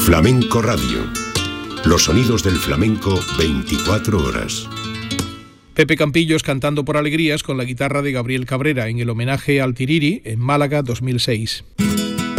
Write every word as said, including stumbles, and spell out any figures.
Flamenco Radio. Los sonidos del flamenco veinticuatro horas. Pepe Campillos cantando por alegrías con la guitarra de Gabriel Cabrera en el homenaje al Tiriri en Málaga dos mil seis.